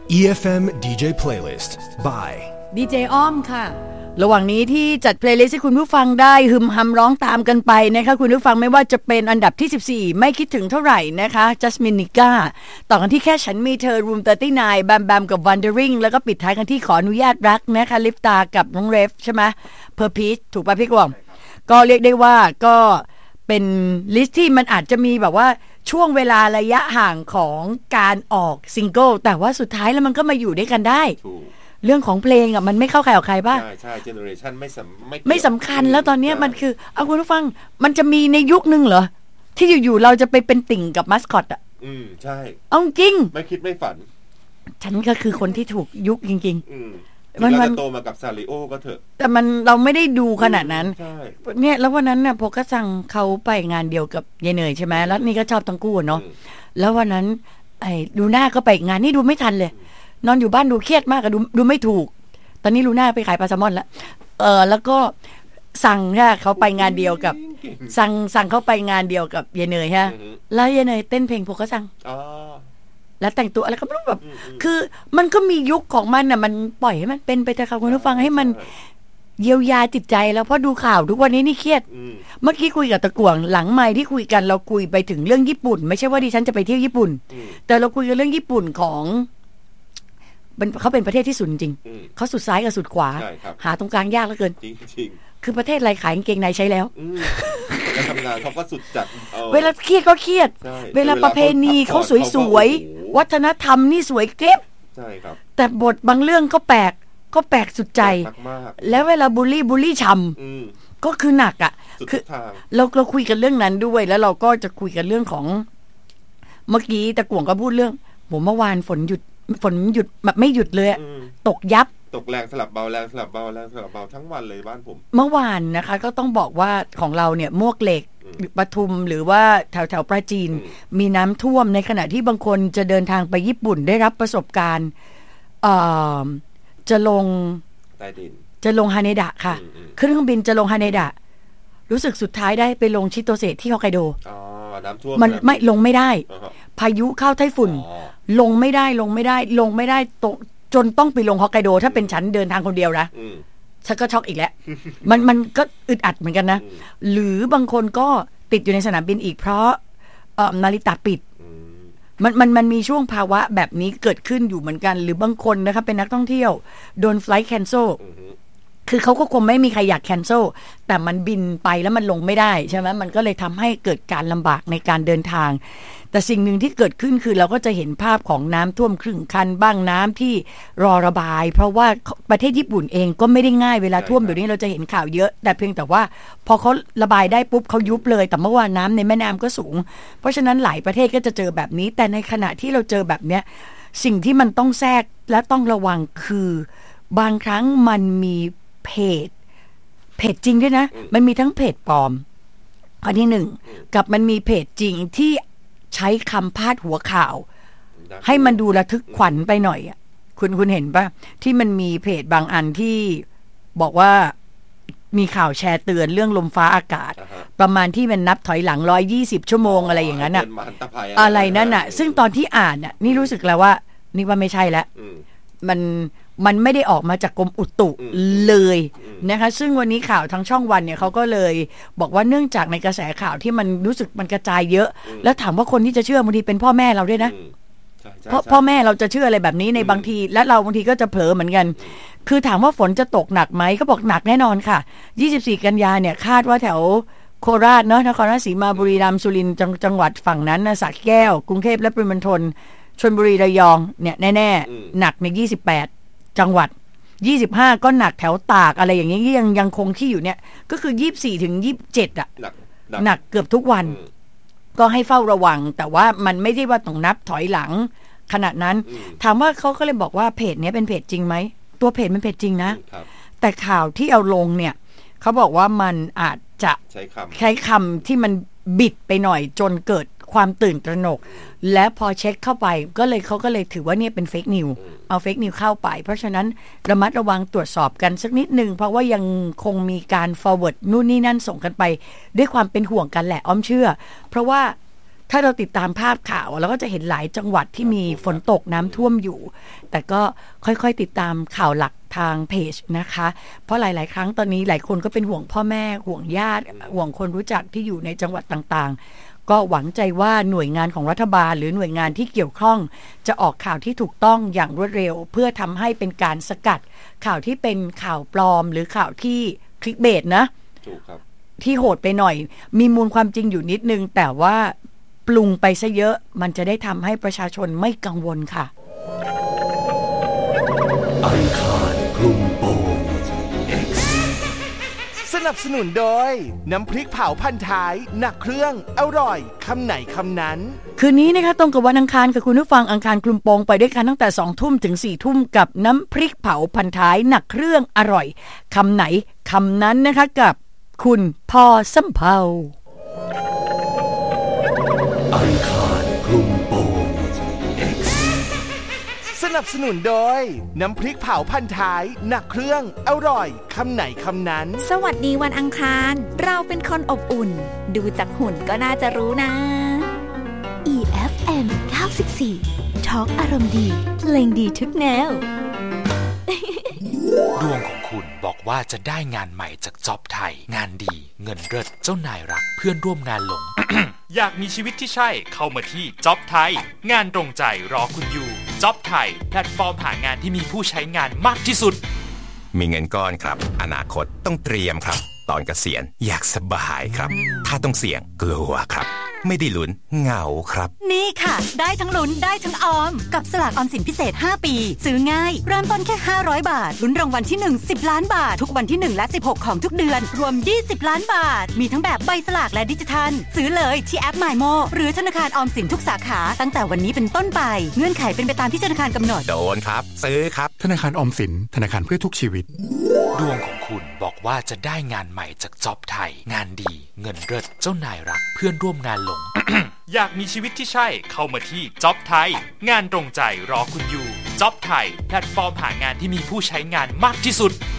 EFM DJ Playlist by ดีเจอ้อมค่ะระหว่างนี้ที่จัดเพลย์ลิสต์ให้คุณผู้ฟังได้ฮึมฮัมร้องตามกันไปนะคะคุณผู้ฟังไม่ว่าจะเป็นอันดับที่14ไม่คิดถึงเท่าไหร่นะคะจัสมินนิก้าต่อกันที่แค่ฉันมีเธอ Room 39แบมแบมกับ Wandering แล้วก็ปิดท้ายกันที่ขออนุญาตรักนะคะลิปตากับน้องเรฟใช่ไหมเพอร์พีชถูกป่ะพี่กวางก็เรียกได้ว่าก็เป็นลิสต์ที่มันอาจจะมีแบบว่าช่วงเวลาระยะห่างของการออกซิงเกิลแต่ว่าสุดท้ายแล้วมันก็มาอยู่ด้วยกันได้เรื่องของเพลงอ่ะมันไม่เข้าใครออกใครป่ะใช่เจเนอเรชันไม่สำคัญแล้วตอนนี้มันคือเอาคุณผู้ฟังมันจะมีในยุคนึงเหรอที่อยู่ๆเราจะไปเป็นติ่งกับมัสคอตอ่ะใช่เอาจริงไม่คิดไม่ฝันฉันก็คือคนที่ถูกยุคจริงๆเราจะโตมากับซาริโอก็เถอะแต่เราไม่ได้ดูขนาดนั้นเนี่ยแล้ววันนั้นน่ะพกสั่งเขาไปงานเดียวกับยายเนยใช่ไหมแล้วนี่ก็ชอบทั้งคู่เนาะแล้ววันนั้นดูหน้าก็ไปงานนี่ดูไม่ทันเลยนอนอยู่บ้านดูเครียดมากดูไม่ถูกตอนนี้ลูน่าไปขายปลาแซลมอนแล้วแล้วก็สั่งค่ะเขาไปงานเดียวกับสั่งเขาไปงานเดียวกับยายเนยฮะแล้วยายเนยเต้นเพลงพกสั่งแล้วแต่งตัวอะไรก็ไม่รู้แบบคือมันก็มียุคของมันน่ะมันปล่อยให้มันเป็นไปเถอะค่ะคุณผู้ฟังให้มันเยียวยาจิตใจแล้วเพราะดูข่าวทุกวันนี้นี่เครียดเมื่อกี้คุยกับตะกวงหลังไมค์ที่คุยกันเราคุยไปถึงเรื่องญี่ปุ่นไม่ใช่ว่าดิฉันจะไปเที่ยวญี่ปุ่นแต่เราคุยกันเรื่องญี่ปุ่นของเขาเป็นประเทศที่สุดจริงเขาสุดซ้ายกับสุดขวาหาตรงกลางยากเหลือเกินคือประเทศอะไรขายกางเกงในใช้แล้วการทำงานเขาก็สุดจัดเวลาเครียดก็เครียดเวลาประเพณีเขาสวยๆวัฒนธรรมนี่สวยเก็บใช่ครับแต่บทบางเรื่องก็แปลกสุดใจแล้วเวลาบูลลี่ฉ่ำก็คือหนักอ่ะคือเราคุยกันเรื่องนั้นด้วยแล้วเราก็จะคุยกันเรื่องของเมื่อกี้ตะกวงก็พูดเรื่องผมเมื่อวานฝนหยุดแบบไม่หยุดเลยตกยับตกแรงสลับเบาแรงสลับเบาแรงสลับเบาทั้งวันเลยบ้านผมเมื่อวานนะคะก็ต้องบอกว่าของเราเนี่ยมวกเหล็กปทุมหรือว่าแถวปราจีนมีน้ำท่วมในขณะที่บางคนจะเดินทางไปญี่ปุ่นได้รับประสบการณ์จะลงใต้ดินจะลงฮาเนดะค่ะเครื่องบินจะลงฮาเนดะรู้สึกสุดท้ายได้ไปลงชิโตเซะที่ฮอกไกโดน้ำท่วมมันไม่ลงไม่ได้พายุเข้าไต้ฝุ่นลงไม่ได้จนต้องไปลงฮอกไกโดถ้าเป็นฉันเดินทางคนเดียวนะฉันก็ช็อกอีกแล้วมันก็อึดอัดเหมือนกันนะหรือบางคนก็ติดอยู่ในสนามบินอีกเพราะนาริตะปิดมันมีช่วงภาวะแบบนี้เกิดขึ้นอยู่เหมือนกันหรือบางคนนะคะเป็นนักท่องเที่ยวโดนไฟลท์แคนเซิลคือเขาก็คงไม่มีใครอยากแคนเซิลแต่มันบินไปแล้วมันลงไม่ได้ใช่ไหมมันก็เลยทำให้เกิดการลำบากในการเดินทางแต่สิ่งหนึ่งที่เกิดขึ้นคือเราก็จะเห็นภาพของน้ำท่วมครึ่งคันบ้างน้ำที่รอระบายเพราะว่าประเทศญี่ปุ่นเองก็ไม่ได้ง่ายเวลาท่วมเดี๋ยวนี้เราจะเห็นข่าวเยอะแต่เพียงแต่ว่าพอเขาระบายได้ปุ๊บเขายุบเลยแต่เมื่อวานน้ำในแม่น้ำก็สูงเพราะฉะนั้นหลายประเทศก็จะเจอแบบนี้แต่ในขณะที่เราเจอแบบเนี้ยสิ่งที่มันต้องแทรกและต้องระวังคือบางครั้งมันมีเพจจริงด้วยนะมันมีทั้งเพจปลอมอันที่หนึ่งกับมันมีเพจจริงที่ใช้คำพาดหัวข่าวให้มันดูระทึกขวัญไปหน่อยอ่ะคุณเห็นปะที่มันมีเพจบางอันที่บอกว่ามีข่าวแชร์เตือนเรื่องลมฟ้าอากาศประมาณที่มันนับถอยหลัง120ชั่วโมงอะไรอย่างนั้นอ่ะอะไรนั่นอ่ะซึ่งตอนที่อ่านอ่ะนี่รู้สึกแล้วว่านี่ว่าไม่ใช่แล้วมันไม่ได้ออกมาจากกรมอุตุเลยนะคะซึ่งวันนี้ข่าวทางช่องวันเนี่ยเขาก็เลยบอกว่าเนื่องจากในกระแสข่าวที่มันรู้สึกมันกระจายเยอะแล้วถามว่าคนที่จะเชื่อบางทีเป็นพ่อแม่เราด้วยนะเพราะพ่อแม่เราจะเชื่ออะไรแบบนี้ในบางทีและเราบางทีก็จะเผลอเหมือนกันคือถามว่าฝนจะตกหนักไหมก็บอกหนักแน่นอนค่ะ24กันยาเนี่ยคาดว่าแถวโคราชเนาะนครราชสีมาบุรีรัมย์สุรินทร์จังหวัดฝั่งนั้นนะสระแก้วกรุงเทพและปริมณฑลชลบุรีระยองเนี่ยแน่ๆหนักใน28จังหวัด25ก็หนักแถวตากอะไรอย่างเงี้ยยังคงที่อยู่เนี่ยก็คือ24ถึง27อ่ะหนักเกือบทุกวันก็ให้เฝ้าระวังแต่ว่ามันไม่ได้ว่าต้องนับถอยหลังขนาดนั้นถามว่าเขาก็เลยบอกว่าเพจนี้เป็นเพจจริงไหมตัวเพจมันเพจจริงนะแต่ข่าวที่เอาลงเนี่ยเขาบอกว่ามันอาจจะใช้คำที่มันบิดไปหน่อยจนเกิดความตื่นตระหนกและพอเช็คเข้าไปเขาก็เลยถือว่าเนี่ยเป็นเฟกนิวเอาเฟกนิวเข้าไปเพราะฉะนั้นระมัดระวังตรวจสอบกันสักนิดนึงเพราะว่ายังคงมีการ forward นู่นนี่นั่นส่งกันไปด้วยความเป็นห่วงกันแหละอ้อมเชื่อเพราะว่าถ้าเราติดตามภาพข่าวเราก็จะเห็นหลายจังหวัดที่มีฝนตกน้ำท่วมอยู่แต่ก็ค่อยๆติดตามข่าวหลักทางเพจนะคะเพราะหลายๆครั้งตอนนี้หลายคนก็เป็นห่วงพ่อแม่ห่วงญาติห่วงคนรู้จักที่อยู่ในจังหวัดต่างๆก็หวังใจว่าหน่วยงานของรัฐบาลหรือหน่วยงานที่เกี่ยวข้องจะออกข่าวที่ถูกต้องอย่างรวดเร็วเพื่อทำให้เป็นการสกัดข่าวที่เป็นข่าวปลอมหรือข่าวที่คลิกเบสนะถูกครับที่โหดไปหน่อยมีมูลความจริงอยู่นิดนึงแต่ว่าปรุงไปซะเยอะมันจะได้ทำให้ประชาชนไม่กังวลค่ะอังคารคลุมโปง X สนับสนุนโดยน้ำพริกเผาพันท้ายหนักเครื่องอร่อยคำไหนคำนั้นคืนนี้นะคะตรงกับวันอังคารกับคุณผู้ฟังอังคารคลุมโปงไปด้วยกันตั้งแต่ 20:00 นถึง 4:00 นกับน้ำพริกเผาพันท้ายหนักเครื่องอร่อยคำไหนคำนั้นนะคะกับคุณพ่อสำเภาอังคารคลุมโปง X สนับสนุนโดยน้ำพริกเผาพันท้ายหนักเครื่องอร่อยคำไหนคำนั้นสวัสดีวันอังคารเราเป็นคนอบอุ่นดูจากหุ่นก็น่าจะรู้นะ EFM 94 Talk อารมณ์ดีเพลงดีทุกแนวดวงของคุณบอกว่าจะได้งานใหม่จากจ็อบไทยงานดีเงินเลิศเจ้านายรักเพื่อนร่วมงานหลง อยากมีชีวิตที่ใช่เข้ามาที่จ็อบไทยงานตรงใจรอคุณอยู่จ็อบไทยแพลตฟอร์มหางานที่มีผู้ใช้งานมากที่สุดมีเงินก้อนครับอนาคตต้องเตรียมครับตอนเกษียณอยากสบายครับถ้าต้องเสี่ยงกลัวครับไม่ได้ลุ้นเหงาครับนี่ค่ะได้ทั้งลุ้นได้ทั้งออมกับสลากออมสินพิเศษ5ปีซื้อง่ายเริ่มต้นแค่500บาทลุ้นรางวัลที่1 10ล้านบาททุกวันที่1และ16ของทุกเดือนรวม20ล้านบาทมีทั้งแบบใบสลากและดิจิทัลซื้อเลยที่แอป MyMo หรือธนาคารออมสินทุกสาขาตั้งแต่วันนี้เป็นต้นไปเงื่อนไขเป็นไปตามที่ธนาคารกำหนดโดนครับซื้อครับธนาคารออมสินธนาคารเพื่อทุกชีวิตดวงของคุณบอกว่าจะได้งานใหม่จากจ็อบไทยงานดีเงินเลิศเจ้านายรักเพื่อนร่วมงานหลง อยากมีชีวิตที่ใช่เข้ามาที่จ็อบไทยงานตรงใจรอคุณอยู่จ็อบไทยแพลตฟอร์มหางานที่มีผู้ใช้งานมากที่สุด